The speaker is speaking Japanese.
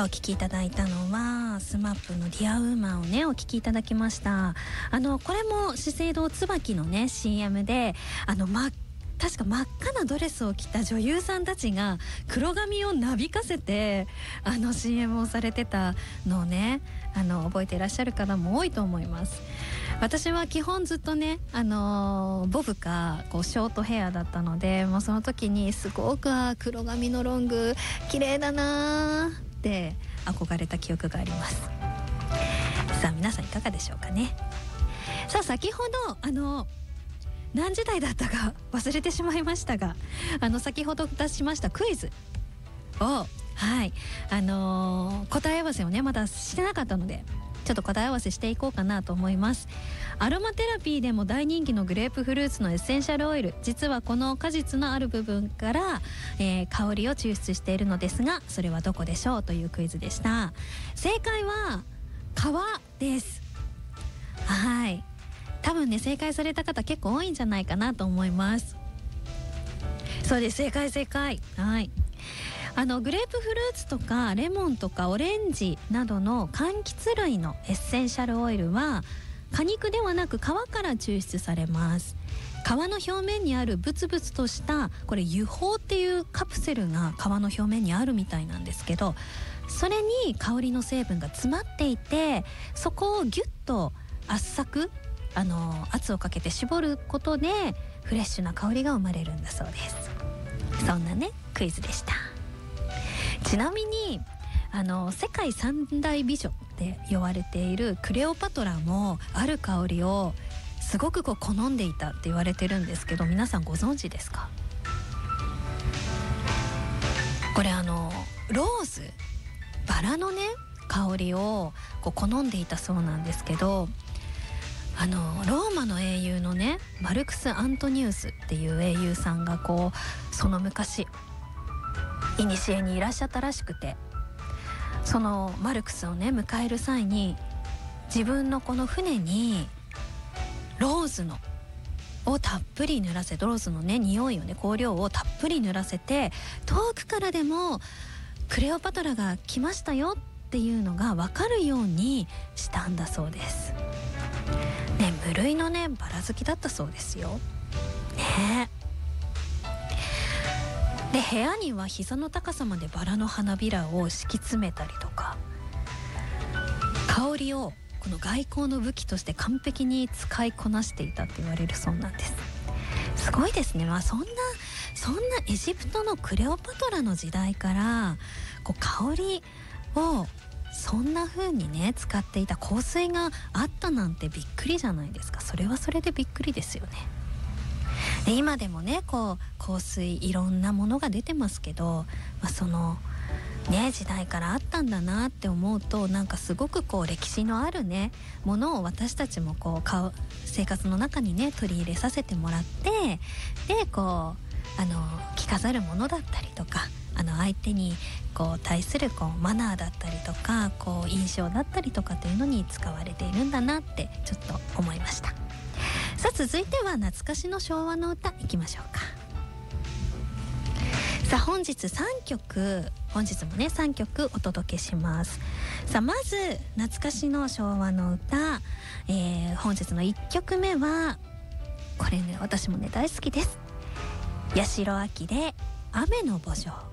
さあお聴きいただいたのはスマップのディアウーマンをねお聴きいただきました。これも資生堂椿のね CM で確か真っ赤なドレスを着た女優さんたちが黒髪をなびかせてCM をされてたのをね覚えていらっしゃる方も多いと思います。私は基本ずっとねボブかこうショートヘアだったので、もうその時にすごく黒髪のロング綺麗だなって憧れた記憶があります。さあ皆さんいかがでしょうかね。さあ先ほど何時台だったか忘れてしまいましたが先ほど出しましたクイズを答え合わせをねまだしてなかったのでちょっと答え合わせしていこうかなと思います。アロマテラピーでも大人気のグレープフルーツのエッセンシャルオイル、実はこの果実のある部分から、香りを抽出しているのですが、それはどこでしょうというクイズでした。正解は皮です。はい、多分ね正解された方結構多いんじゃないかなと思います。そうです、正解。はい、グレープフルーツとかレモンとかオレンジなどの柑橘類のエッセンシャルオイルは果肉ではなく皮から抽出されます。皮の表面にあるブツブツとしたこれ油胞っていうカプセルが皮の表面にあるみたいなんですけど、それに香りの成分が詰まっていて、そこをギュッと圧をかけて絞ることでフレッシュな香りが生まれるんだそうです。そんなねクイズでした。ちなみに世界三大美女って呼ばれているクレオパトラもある香りをすごく好んでいたって言われてるんですけど、皆さんご存知ですか？これローズ、バラのね香りを好んでいたそうなんですけど、ローマの英雄のねマルクス・アントニウスっていう英雄さんがその昔古にいらっしゃったらしくて、そのマルクスをね迎える際に自分のこの船にローズをたっぷり塗らせ、ローズのね匂いをね香料をたっぷり塗らせて、遠くからでもクレオパトラが来ましたよっていうのが分かるようにしたんだそうです。ね、無類のねバラ好きだったそうですよ。ね。で部屋には膝の高さまでバラの花びらを敷き詰めたりとか、香りをこの外交の武器として完璧に使いこなしていたって言われるそうなんです。すごいですね。そんなエジプトのクレオパトラの時代から香りをそんな風にね使っていた香水があったなんてびっくりじゃないですか。それはそれでびっくりですよね。で今でもね香水いろんなものが出てますけど、そのね時代からあったんだなって思うと、なんかすごく歴史のあるねものを私たちも生活の中にね取り入れさせてもらって、で着飾るものだったりとか相手に対するマナーだったりとか印象だったりとかというのに使われているんだなってちょっと思いました。さあ続いては懐かしの昭和の歌いきましょうか。さあ本日もね3曲お届けします。さあまず懐かしの昭和の歌、本日の1曲目はこれね私もね大好きです。八代亜紀で雨の慕情。